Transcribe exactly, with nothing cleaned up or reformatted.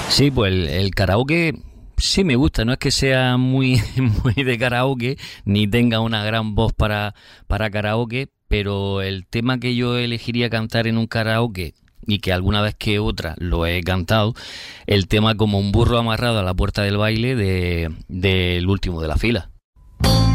Sí, pues el, el karaoke sí me gusta, no es que sea muy, muy de karaoke, ni tenga una gran voz para, para karaoke, pero el tema que yo elegiría cantar en un karaoke, y que alguna vez que otra lo he cantado, el tema Como un burro amarrado a la puerta del baile de, del último de la fila.